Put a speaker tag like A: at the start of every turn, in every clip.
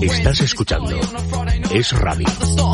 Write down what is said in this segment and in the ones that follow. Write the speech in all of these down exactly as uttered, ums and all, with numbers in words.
A: Estás escuchando Es Radio.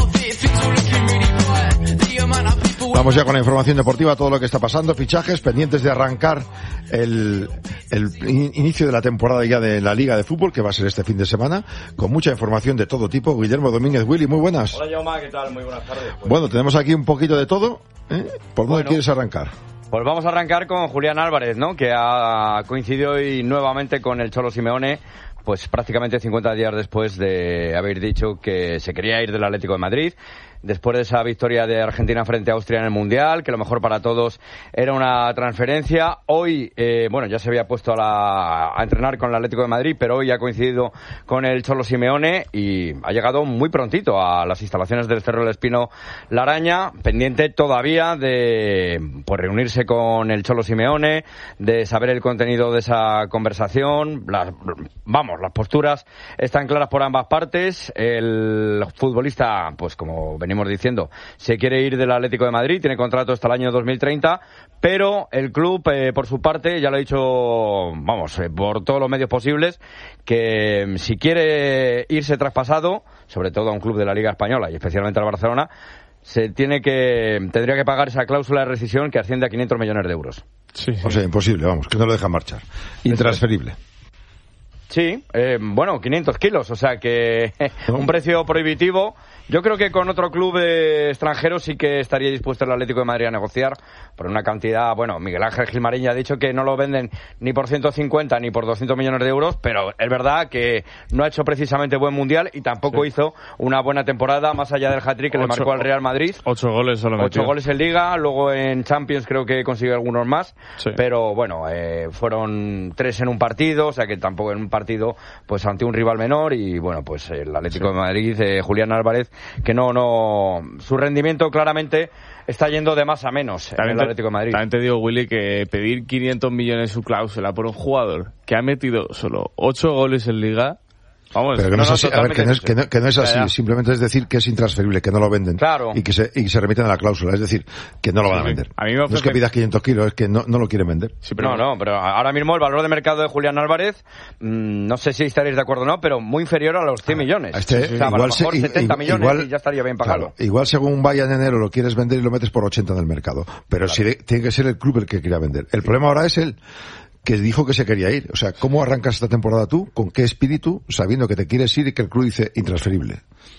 B: Vamos ya con la información deportiva, todo lo que está pasando, fichajes, pendientes de arrancar el, el inicio de la temporada ya de la Liga de Fútbol, que va a ser este fin de semana, con mucha información de todo tipo. Guillermo Domínguez, Willy, muy buenas.
C: Hola, Jaume, ¿qué tal? Muy buenas tardes. Pues...
B: Bueno, tenemos aquí un poquito de todo, ¿eh? ¿Por dónde
C: bueno,
B: quieres arrancar?
C: Pues vamos a arrancar con Julián Álvarez, ¿no? Que ha coincidido hoy nuevamente con el Cholo Simeone, pues prácticamente cincuenta días después de haber dicho que se quería ir del Atlético de Madrid, después de esa victoria de Argentina frente a Austria en el Mundial, que lo mejor para todos era una transferencia. Hoy, eh, bueno, ya se había puesto a, la, a entrenar con el Atlético de Madrid, pero hoy ha coincidido con el Cholo Simeone y ha llegado muy prontito a las instalaciones del Cerro del Espino La Araña, pendiente todavía de pues reunirse con el Cholo Simeone, de saber el contenido de esa conversación. Las, vamos, las posturas están claras por ambas partes. El futbolista, pues como venimos diciendo, se quiere ir del Atlético de Madrid, tiene contrato hasta el año dos mil treinta, pero el club, eh, por su parte, ya lo ha dicho, vamos, eh, por todos los medios posibles, que eh, si quiere irse traspasado, sobre todo a un club de la Liga Española y especialmente al Barcelona, se tiene que tendría que pagar esa cláusula de rescisión que asciende a quinientos millones de euros.
B: Sí, sí. O sea, imposible, vamos, que no lo dejan marchar. Intransferible.
C: Sí, eh, bueno, quinientos kilos, o sea que un precio prohibitivo. Yo creo que con otro club eh, extranjero sí que estaría dispuesto el Atlético de Madrid a negociar por una cantidad, bueno, Miguel Ángel Gilmarín ya ha dicho que no lo venden ni por ciento cincuenta ni por doscientos millones de euros, pero es verdad que no ha hecho precisamente buen Mundial y tampoco sí. hizo una buena temporada, más allá del hat-trick que ocho, le marcó al Real Madrid.
D: Ocho goles solo metió.
C: Ocho goles en Liga, luego en Champions creo que consiguió algunos más, sí. pero bueno, eh, fueron tres en un partido, o sea que tampoco en un partido, pues ante un rival menor y bueno, pues el Atlético sí. de Madrid, eh, Julián Álvarez, que no, no, su rendimiento claramente está yendo de más a menos también en el Atlético de Madrid.
D: También te digo, Willy, que pedir quinientos millones su cláusula por un jugador que ha metido solo ocho goles en Liga... Vamos,
B: pero que no, no, es así, no, a ver, que no es, que no, que no es así, ya, ya. Simplemente es decir que es intransferible, que no lo venden
C: claro.
B: y que se y que se remiten a la cláusula, es decir, que no lo van a vender.
D: A mí me ofrece...
B: No es que pidas quinientos kilos, es que no, no lo quieren vender.
C: Sí, pero no, no, pero ahora mismo el valor de mercado de Julián Álvarez, mmm, no sé si estaréis de acuerdo o no, pero muy inferior a los cien millones.
B: Este,
C: sí, sí. O sea,
B: igual
C: a lo mejor
B: se,
C: setenta millones
B: igual,
C: y ya estaría bien pagado.
B: Claro, igual según vaya en enero lo quieres vender y lo metes por ochenta en el mercado, pero claro. si tiene que ser el club el que quiera vender. El sí. problema ahora es el que dijo que se quería ir. O sea, ¿cómo arrancas esta temporada tú? ¿Con qué espíritu? Sabiendo que te quieres ir y que el club dice intransferible.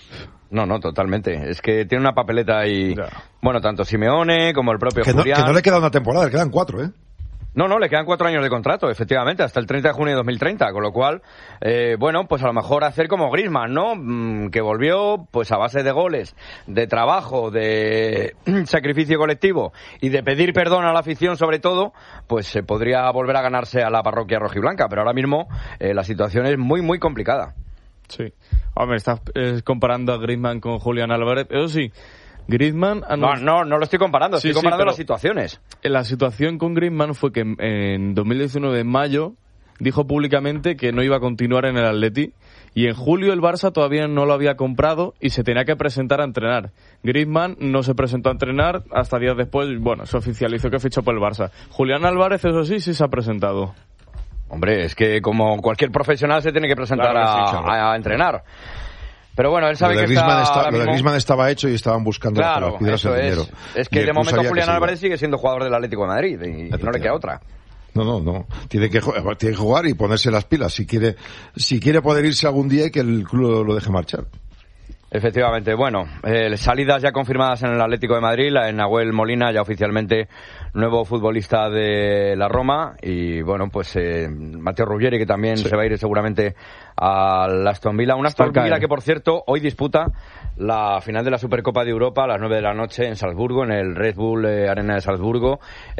C: No, no, totalmente. Es que tiene una papeleta ahí. Ya. Bueno, tanto Simeone como el propio
B: que
C: Julián.
B: No, que no le queda una temporada, le quedan cuatro, ¿eh?
C: No, no, le quedan cuatro años de contrato, efectivamente, hasta el treinta de junio de dos mil treinta, con lo cual, eh, bueno, pues a lo mejor hacer como Griezmann, ¿no? Mm, que volvió, pues a base de goles, de trabajo, de sacrificio colectivo y de pedir perdón a la afición sobre todo, pues se eh, podría volver a ganarse a la parroquia rojiblanca, pero ahora mismo eh, la situación es muy, muy complicada.
D: Sí. Hombre, estás eh, comparando a Griezmann con Julián Álvarez, eso sí. Griezmann
C: no, no, no lo estoy comparando, estoy sí, comparando sí, las situaciones.
D: La situación con Griezmann fue que en, en dos mil diecinueve, en mayo, dijo públicamente que no iba a continuar en el Atleti y en julio el Barça todavía no lo había comprado y se tenía que presentar a entrenar. Griezmann no se presentó a entrenar hasta días después, bueno, se oficializó que fichó por el Barça. Julián Álvarez, eso sí, sí se ha presentado.
C: Hombre, es que como cualquier profesional se tiene que presentar claro, a, sí, a, a entrenar. Pero bueno, él sabe
B: lo de
C: que está,
B: está
C: ahora
B: Lo
C: mismo...
B: de Griezmann estaba hecho y estaban buscando
C: claro,
B: las piedras el dinero.
C: Es, es que de momento Julián Álvarez sigue siendo jugador del Atlético de Madrid y, y no le queda otra.
B: No, no, no. Tiene que, tiene que jugar y ponerse las pilas. Si quiere, si quiere poder irse algún día y que el club lo deje marchar.
C: Efectivamente, bueno, eh, salidas ya confirmadas en el Atlético de Madrid, la de Nahuel Molina, ya oficialmente nuevo futbolista de la Roma, y bueno, pues eh, Matteo Ruggeri, que también sí. se va a ir seguramente al Aston Villa, un Aston Villa que, por cierto, hoy disputa la final de la Supercopa de Europa a las nueve de la noche en Salzburgo, en el Red Bull eh, Arena de Salzburgo,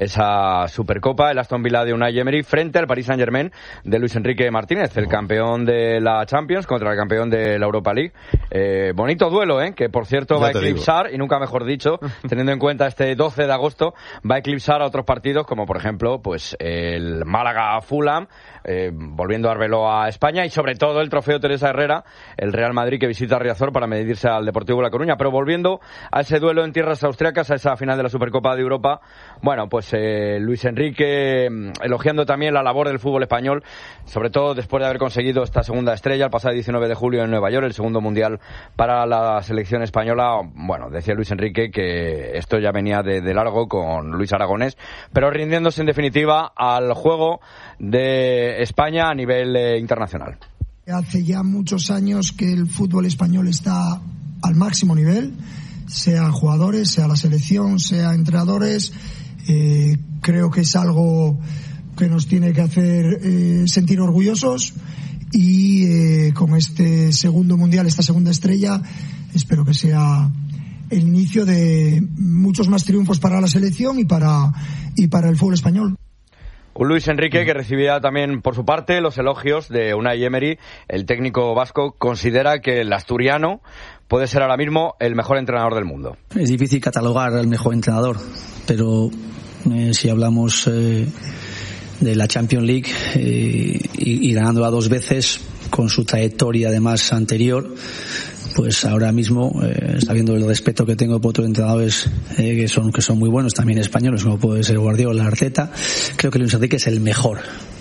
C: esa Supercopa, el Aston Villa de Unai Emery frente al Paris Saint-Germain de Luis Enrique Martínez, el campeón de la Champions contra el campeón de la Europa League. Eh, bonito duelo, ¿eh? Que por cierto ya va a eclipsar, digo. Y nunca mejor dicho, teniendo en cuenta este doce de agosto, va a eclipsar a otros partidos como por ejemplo pues el Málaga-Fulham, eh, volviendo a Arbeloa a España y sobre todo todo el trofeo Teresa Herrera, el Real Madrid que visita Riazor para medirse al Deportivo La Coruña. Pero volviendo a ese duelo en tierras austriacas, a esa final de la Supercopa de Europa, bueno, pues eh, Luis Enrique eh, elogiando también la labor del fútbol español, sobre todo después de haber conseguido esta segunda estrella el pasado diecinueve de julio en Nueva York, el segundo mundial para la selección española. Bueno, decía Luis Enrique que esto ya venía de, de largo con Luis Aragonés, pero rindiéndose en definitiva al juego de España a nivel eh, internacional.
E: Hace ya muchos años que el fútbol español está al máximo nivel, sea jugadores, sea la selección, sea entrenadores. Eh, creo que es algo que nos tiene que hacer eh, sentir orgullosos y eh, con este segundo mundial, esta segunda estrella, espero que sea el inicio de muchos más triunfos para la selección y para, y para el fútbol español.
C: Un Luis Enrique que recibía también por su parte los elogios de Unai Emery. El técnico vasco considera que el asturiano puede ser ahora mismo el mejor entrenador del mundo.
F: Es difícil catalogar al mejor entrenador, pero eh, si hablamos eh, de la Champions League eh, y, y ganándola dos veces con su trayectoria además anterior, pues ahora mismo, eh, sabiendo el respeto que tengo por otros entrenadores eh, que son que son muy buenos, también españoles, como puede ser Guardiola, Arteta, creo que Luis Enrique es el mejor.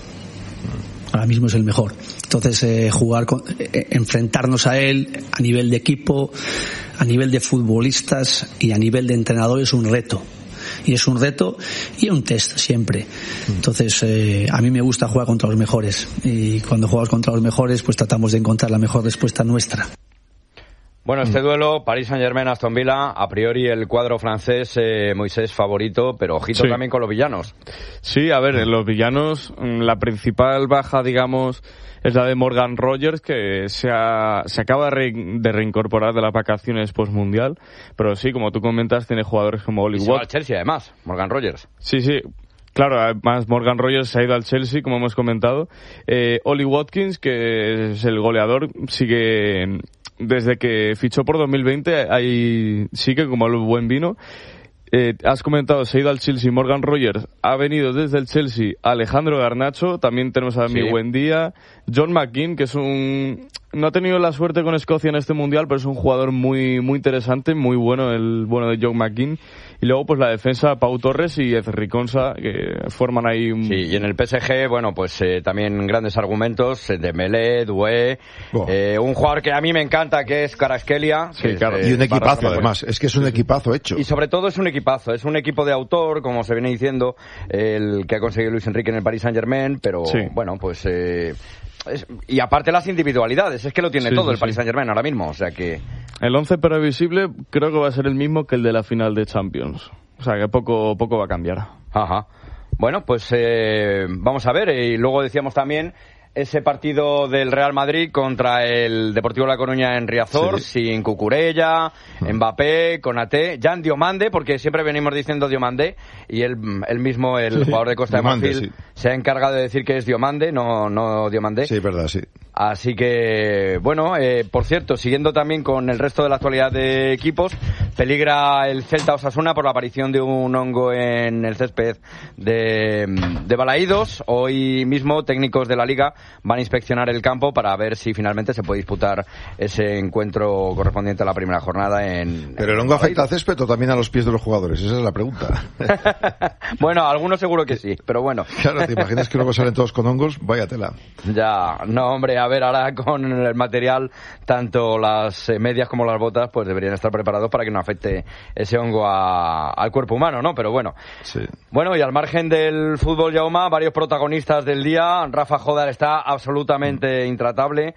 F: Ahora mismo es el mejor. Entonces, eh, jugar, con, eh, enfrentarnos a él a nivel de equipo, a nivel de futbolistas y a nivel de entrenador es un reto. Y es un reto y un test siempre. Entonces, eh, a mí me gusta jugar contra los mejores. Y cuando jugamos contra los mejores, pues tratamos de encontrar la mejor respuesta nuestra.
C: Bueno, este duelo, Paris Saint-Germain-Aston Villa, a priori el cuadro francés, eh, Moisés favorito, pero ojito sí. También con los villanos.
D: Sí, a ver, los villanos, la principal baja, digamos, es la de Morgan Rogers, que se, ha, se acaba de, re, de reincorporar de las vacaciones post-mundial, pero sí, como tú comentas, tiene jugadores como Oli Watkins.
C: al Chelsea, además, Morgan Rogers.
D: Sí, sí. Claro, además Morgan Rogers se ha ido al Chelsea, como hemos comentado. Eh, Oli Watkins, que es el goleador, sigue... Desde que fichó por dos mil veinte, ahí sigue como el buen vino. Eh, has comentado, se ha ido al Chelsea Morgan Rogers, ha venido desde el Chelsea Alejandro Garnacho, también tenemos a mi sí. Buendía, John McGinn, que es un... No ha tenido la suerte con Escocia en este mundial, pero es un jugador muy muy interesante, muy bueno, el bueno de John McGinn. Y luego pues la defensa, Pau Torres y Ezri Konsa, que forman ahí un...
C: Sí, y en el P S G, bueno, pues eh, también grandes argumentos, eh, Dembélé, Doué, oh. eh, un jugador que a mí me encanta, que es Kvaratskhelia.
B: Sí, claro. Es, eh, y un equipazo, además, es que es un equipazo hecho.
C: Y sobre todo es un equipazo, es un equipo de autor, como se viene diciendo, el que ha conseguido Luis Enrique en el Paris Saint-Germain, pero sí. bueno, pues... Eh, Es, y aparte las individualidades, es que lo tiene sí, todo sí, el Paris Saint-Germain ahora mismo, o sea que...
D: El once previsible creo que va a ser el mismo que el de la final de Champions, o sea que poco poco va a cambiar.
C: Ajá. Bueno, pues eh, vamos a ver, y luego decíamos también ese partido del Real Madrid contra el Deportivo La Coruña en Riazor, sí. sin Cucurella, Mbappé, Konaté, Jan Diomande, porque siempre venimos diciendo Diomande, y él, él mismo, el sí. jugador de Costa de Marfil, sí. se ha encargado de decir que es Diomande, no, no Diomande.
B: Sí, verdad, sí.
C: Así que, bueno, eh, por cierto, siguiendo también con el resto de la actualidad de equipos, peligra el Celta Osasuna por la aparición de un hongo en el césped de, de Balaídos. Hoy mismo técnicos de la Liga van a inspeccionar el campo para ver si finalmente se puede disputar ese encuentro correspondiente a la primera jornada en...
B: ¿Pero el hongo afecta al césped o también a los pies de los jugadores? Esa es la pregunta.
C: Bueno, algunos seguro que sí, pero bueno.
B: Claro, ¿te imaginas que luego salen todos con hongos? Vaya tela.
C: Ya, no, hombre, a ver, ahora con el material, tanto las medias como las botas, pues deberían estar preparados para que no afecte ese hongo a, al cuerpo humano, ¿no? Pero bueno.
B: Sí.
C: Bueno, y al margen del fútbol, Jaume, varios protagonistas del día. Rafa Jodar está absolutamente intratable.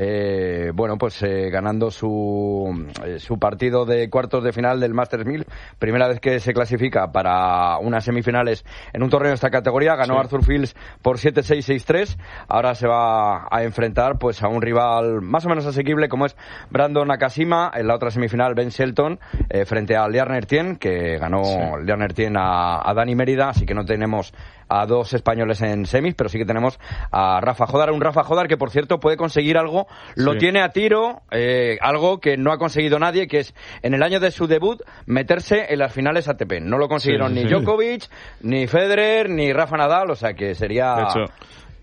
C: Eh, bueno, pues eh, ganando su, eh, su partido de cuartos de final del Masters mil. Primera vez que se clasifica para unas semifinales en un torneo de esta categoría. Ganó sí. Arthur Fields por siete seis, seis tres. Ahora se va a enfrentar pues a un rival más o menos asequible como es Brandon Nakashima. En la otra semifinal Ben Shelton eh, frente a Lian Ertien, que ganó sí. Lian Ertien a, a Dani Mérida, así que no tenemos a dos españoles en semis, pero sí que tenemos a Rafa Jodar, un Rafa Jodar que por cierto puede conseguir algo, lo sí. tiene a tiro, eh, algo que no ha conseguido nadie, que es en el año de su debut meterse en las finales A T P. No lo consiguieron sí, sí, ni sí. Djokovic, ni Federer, ni Rafa Nadal, o sea que sería...
D: De hecho,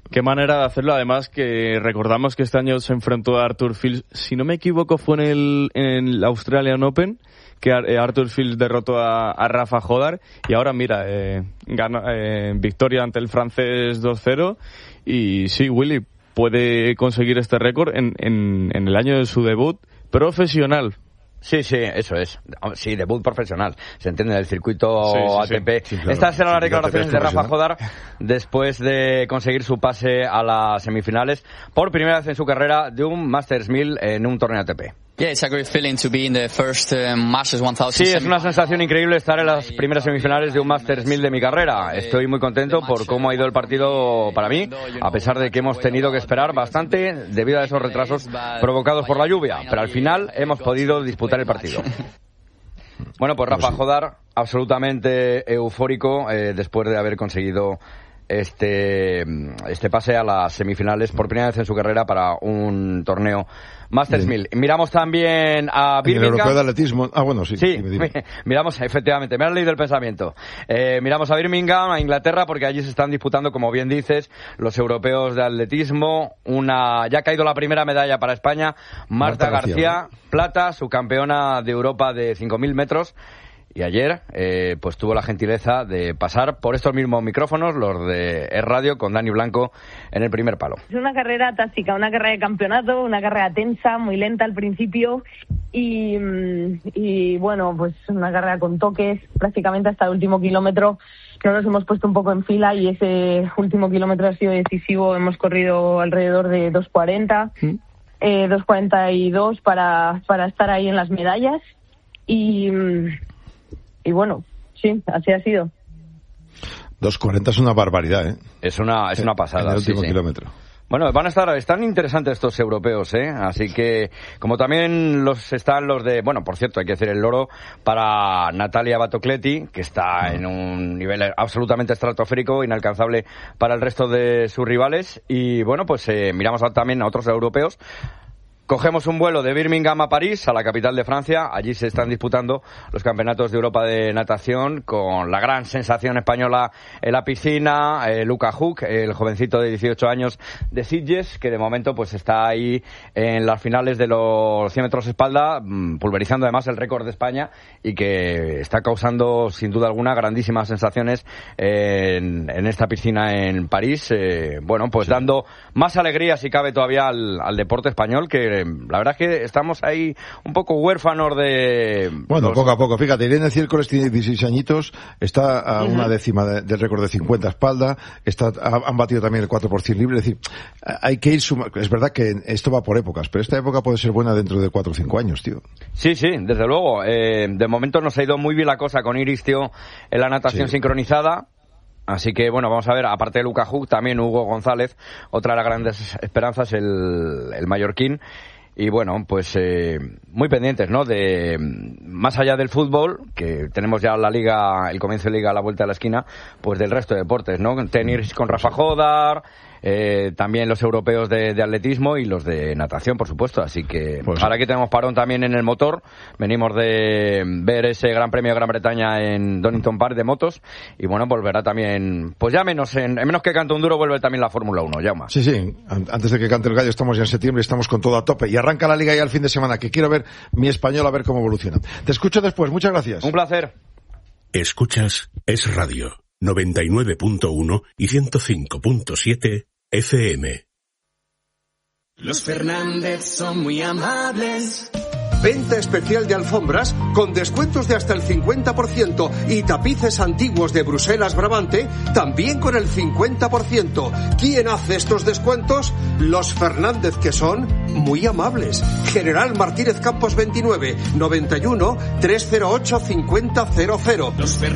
D: Qué manera de hacerlo, además que recordamos que este año se enfrentó a Arthur Fils, si no me equivoco fue en el, en el Australian Open, que Arthur Fils derrotó a, a Rafa Jodar, y ahora mira, eh, gana eh, victoria ante el francés dos cero, y sí, Willy puede conseguir este récord en, en, en el año de su debut profesional.
C: Sí, sí, eso es. Sí, debut profesional. Se entiende del circuito
D: sí, sí,
C: A T P.
B: Sí, claro.
C: Estas eran las declaraciones de Rafa Jodar después de conseguir su pase a las semifinales por primera vez en su carrera de un Masters mil en un torneo A T P.
G: Yeah, it's a great feeling to be in the first uh, Masters one thousand.
C: Sí, es una sensación increíble estar en las primeras semifinales de un Masters mil de mi carrera. Estoy muy contento por cómo ha ido el partido para mí, a pesar de que hemos tenido que esperar bastante debido a esos retrasos provocados por la lluvia, pero al final hemos podido disputar el partido. Bueno, pues Rafa Jodar, absolutamente eufórico eh, después de haber conseguido este este pase a las semifinales por primera vez en su carrera para un torneo Masters mil. Miramos también a Birmingham.
B: El europeo de atletismo. Ah, bueno, sí.
C: Sí,
B: dime, dime.
C: miramos, efectivamente, me han leído el pensamiento. Eh, miramos a Birmingham, a Inglaterra, porque allí se están disputando, como bien dices, los europeos de atletismo. Una, ya ha caído la primera medalla para España, Marta, Marta García, García plata, subcampeona de Europa de cinco mil metros. Y ayer, eh, pues tuvo la gentileza de pasar por estos mismos micrófonos, los de Es Radio, con Dani Blanco en el primer palo.
H: Es una carrera táctica, una carrera de campeonato, una carrera tensa, muy lenta al principio y, y bueno, pues una carrera con toques prácticamente hasta el último kilómetro. Que nos hemos puesto un poco en fila y ese último kilómetro ha sido decisivo. Hemos corrido alrededor de dos cuarenta, ¿Mm? eh, dos cuarenta y dos para, para estar ahí en las medallas y... Y bueno, sí, así ha sido.
B: dos cuarenta es una barbaridad, ¿eh?
C: Es una, es una pasada.
B: En el último
C: sí, sí.
B: kilómetro.
C: Bueno, van a estar, están interesantes estos europeos, ¿eh? Así que, como también los están los de, bueno, por cierto, hay que hacer el loro para Natalia Batocletti, que está en un nivel absolutamente estratosférico, inalcanzable para el resto de sus rivales. Y bueno, pues eh, miramos también a otros europeos. Cogemos un vuelo de Birmingham a París, a la capital de Francia. Allí se están disputando los campeonatos de Europa de natación con la gran sensación española en la piscina, eh, Luca Huck, el jovencito de dieciocho años de Sitges, que de momento pues está ahí en las finales de los cien metros espalda, pulverizando además el récord de España y que está causando sin duda alguna grandísimas sensaciones en, en esta piscina en París. Eh, bueno, pues sí, dando más alegría si cabe todavía al, al deporte español, que la verdad es que estamos ahí un poco huérfanos de...
B: Bueno,
C: los...
B: poco a poco. Fíjate, Irene Ciércoles tiene dieciséis añitos, está a una décima de, del récord de cincuenta espalda, está, han batido también el cuatro por cien libre. Es decir, hay que ir sumando. Es verdad que esto va por épocas, pero esta época puede ser buena dentro de cuatro o cinco años, tío.
C: Sí, sí, desde luego. Eh, de momento nos ha ido muy bien la cosa con Iris, tío, en la natación sí. sincronizada. Así que, bueno, vamos a ver, aparte de Luca Huck, también Hugo González, otra de las grandes esperanzas, el, el mallorquín. Y bueno, pues eh, muy pendientes, ¿no? De más allá del fútbol, que tenemos ya la liga, el comienzo de liga a la vuelta de la esquina, pues del resto de deportes, ¿no? Tenis con Rafa Jodar, eh, también los europeos de, de atletismo y los de natación, por supuesto. Así que pues, ahora aquí tenemos parón también en el motor. Venimos de ver ese Gran Premio de Gran Bretaña en Donington Park de motos. Y bueno, volverá también, pues ya menos, en, en menos que cante un duro, vuelve también la Fórmula uno, Jaume.
B: Sí, sí. Antes de que cante el gallo, estamos ya en septiembre, estamos con todo a tope. Y arranca la liga ya el fin de semana, que quiero ver mi español a ver cómo evoluciona. Te escucho después. Muchas gracias.
C: Un placer.
A: Escuchas Es Radio, noventa y nueve punto uno y ciento cinco punto siete F M.
I: Los Fernández son muy amables.
J: Venta especial de alfombras con descuentos de hasta el cincuenta por ciento y tapices antiguos de Bruselas Brabante también con el cincuenta por ciento. ¿Quién hace estos descuentos? Los Fernández, que son muy amables. General Martínez Campos veintinueve, noventa y uno, trescientos ocho, cincuenta cero cero.